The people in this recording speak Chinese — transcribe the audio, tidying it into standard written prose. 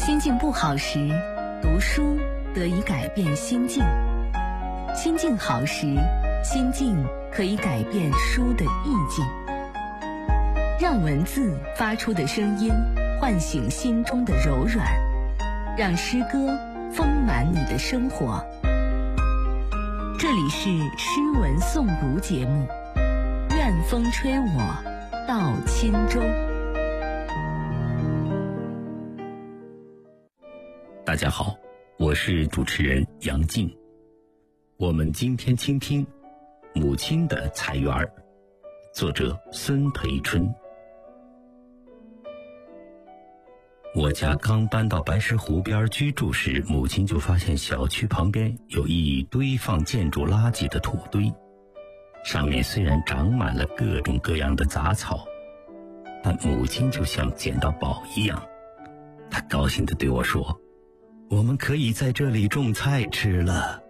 心境不好时，读书得以改变心境；心境好时，心境可以改变书的意境。让文字发出的声音唤醒心中的柔软，让诗歌丰满你的生活。这里是诗文诵读节目，愿风吹我到轻舟。 大家好，我是主持人杨静。我们今天倾听《母亲的菜园》，作者孙培春。我家刚搬到白石湖边居住时，母亲就发现小区旁边有一堆放建筑垃圾的土堆，上面虽然长满了各种各样的杂草，但母亲就像捡到宝一样。她高兴地对我说，我们可以在这里种菜吃了。